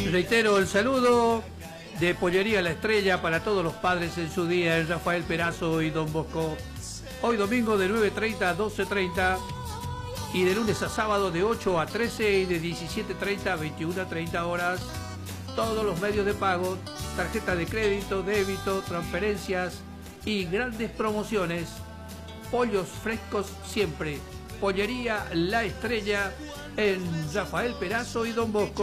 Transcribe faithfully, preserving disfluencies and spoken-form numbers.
Reitero el saludo de Pollería La Estrella para todos los padres en su día, en Rafael Perazo y Don Bosco. Hoy domingo de nueve treinta a doce treinta y de lunes a sábado de ocho a trece y de diecisiete treinta a veintiuna treinta horas. Todos los medios de pago, tarjeta de crédito, débito, transferencias y grandes promociones. Pollos frescos siempre. Pollería La Estrella en Rafael Perazo y Don Bosco.